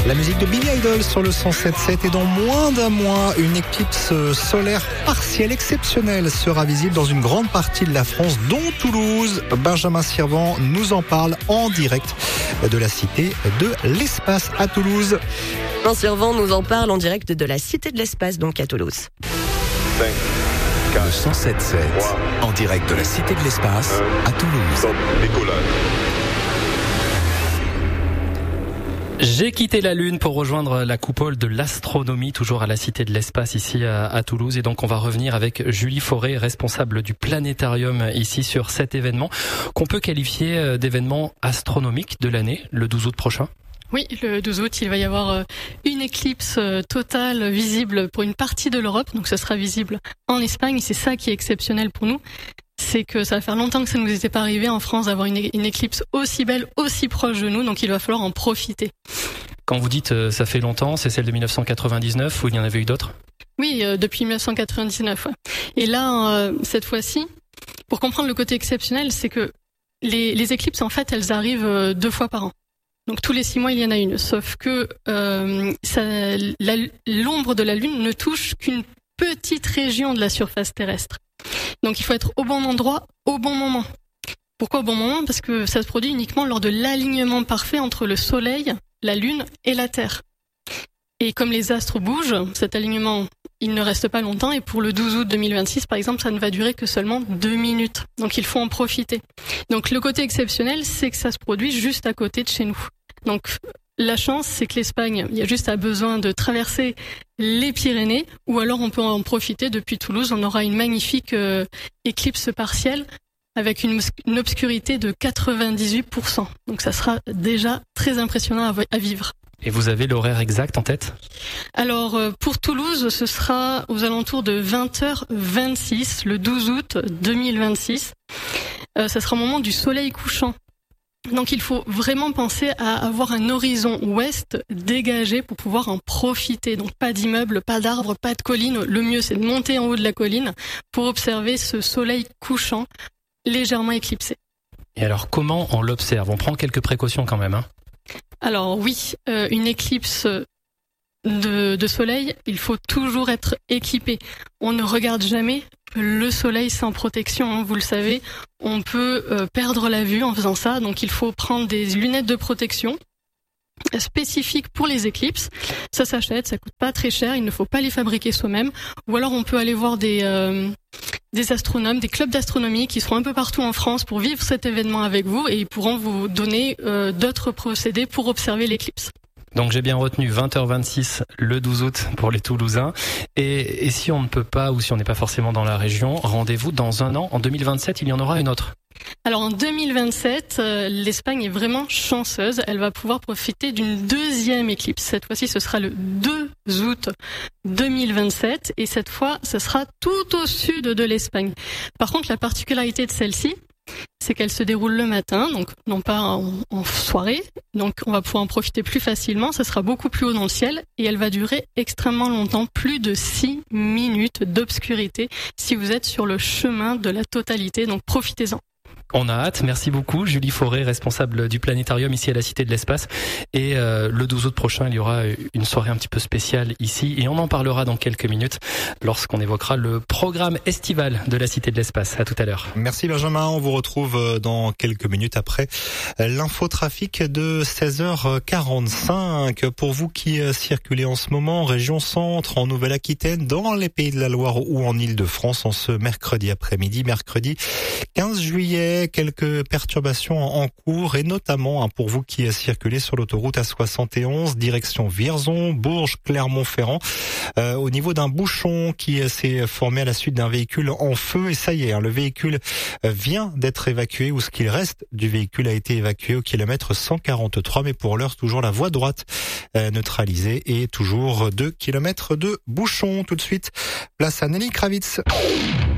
La musique de Billy Idol sur le 107.7 et dans moins d'un mois, une éclipse solaire partielle exceptionnelle sera visible dans une grande partie de la France, dont Toulouse. Benjamin Sirvent nous en parle en direct de la Cité de l'Espace à Toulouse. Benjamin Sirvent nous en parle en direct de la Cité de l'Espace, donc à Toulouse. Le 107.7 en direct de la Cité de l'Espace à Toulouse. J'ai quitté la Lune pour rejoindre la coupole de l'astronomie, toujours à la Cité de l'Espace ici à Toulouse. Et donc on va revenir avec Julie Fauré, responsable du planétarium ici sur cet événement qu'on peut qualifier d'événement astronomique de l'année, le 12 août prochain. Oui, le 12 août, il va y avoir une éclipse totale visible pour une partie de l'Europe. Donc, ce sera visible en Espagne. C'est ça qui est exceptionnel pour nous. C'est que ça va faire longtemps que ça ne nous était pas arrivé en France d'avoir une éclipse aussi belle, aussi proche de nous. Donc, il va falloir en profiter. Quand vous dites ça fait longtemps, c'est celle de 1999 ou il y en avait eu d'autres ? Oui, depuis 1999. Ouais. Et là, cette fois-ci, pour comprendre le côté exceptionnel, c'est que les éclipses, en fait, elles arrivent 2 fois par an. Donc tous les 6 mois, il y en a une. Sauf que l'ombre de la Lune ne touche qu'une petite région de la surface terrestre. Donc il faut être au bon endroit, au bon moment. Pourquoi au bon moment ? Parce que ça se produit uniquement lors de l'alignement parfait entre le Soleil, la Lune et la Terre. Et comme les astres bougent, cet alignement, il ne reste pas longtemps. Et pour le 12 août 2026, par exemple, ça ne va durer que seulement 2 minutes. Donc il faut en profiter. Donc le côté exceptionnel, c'est que ça se produit juste à côté de chez nous. Donc la chance, c'est que l'Espagne, il y a juste besoin de traverser les Pyrénées, ou alors on peut en profiter depuis Toulouse. On aura une magnifique éclipse partielle avec une obscurité de 98%. Donc ça sera déjà très impressionnant à vivre. Et vous avez l'horaire exact en tête ? Alors pour Toulouse, ce sera aux alentours de 20h26, le 12 août 2026. Ça sera au moment du soleil couchant. Donc il faut vraiment penser à avoir un horizon ouest dégagé pour pouvoir en profiter. Donc pas d'immeubles, pas d'arbres, pas de collines. Le mieux, c'est de monter en haut de la colline pour observer ce soleil couchant légèrement éclipsé. Et alors comment on l'observe ? On prend quelques précautions quand même, hein ? Alors oui, une éclipse de soleil, il faut toujours être équipé. On ne regarde jamais le soleil sans protection, hein, vous le savez. On peut perdre la vue en faisant ça, donc il faut prendre des lunettes de protection spécifiques pour les éclipses. Ça s'achète, ça coûte pas très cher, il ne faut pas les fabriquer soi-même. Ou alors on peut aller voir des astronomes, des clubs d'astronomie qui seront un peu partout en France pour vivre cet événement avec vous et ils pourront vous donner d'autres procédés pour observer l'éclipse. Donc j'ai bien retenu 20h26 le 12 août pour les Toulousains. Et si on ne peut pas ou si on n'est pas forcément dans la région, rendez-vous dans un an. En 2027, il y en aura une autre. Alors en 2027, l'Espagne est vraiment chanceuse. Elle va pouvoir profiter d'une deuxième éclipse. Cette fois-ci, ce sera le 2 août 2027. Et cette fois, ce sera tout au sud de l'Espagne. Par contre, la particularité de celle-ci, c'est qu'elle se déroule le matin, donc non pas en soirée, donc on va pouvoir en profiter plus facilement, ça sera beaucoup plus haut dans le ciel, et elle va durer extrêmement longtemps, plus de 6 minutes d'obscurité, si vous êtes sur le chemin de la totalité, donc profitez-en. On a hâte, merci beaucoup Julie Fauré, responsable du planétarium ici à la Cité de l'Espace. Et le 12 août prochain, il y aura une soirée un petit peu spéciale ici et on en parlera dans quelques minutes lorsqu'on évoquera le programme estival de la Cité de l'Espace. À tout à l'heure. Merci Benjamin, on vous retrouve dans quelques minutes après l'infotrafic de 16h45. Pour vous qui circulez en ce moment, région centre, en Nouvelle-Aquitaine, dans les Pays de la Loire ou en Île-de-France, en ce mercredi après-midi, mercrredi 15 juillet. Quelques perturbations en cours et notamment pour vous qui circulez sur l'autoroute A71 direction Vierzon, Bourges, Clermont-Ferrand au niveau d'un bouchon qui s'est formé à la suite d'un véhicule en feu et ça y est, le véhicule vient d'être évacué ou ce qu'il reste du véhicule a été évacué au kilomètre 143 mais pour l'heure toujours la voie droite neutralisée et toujours 2 kilomètres de bouchon. Tout de suite, place à Nelly Kravitz.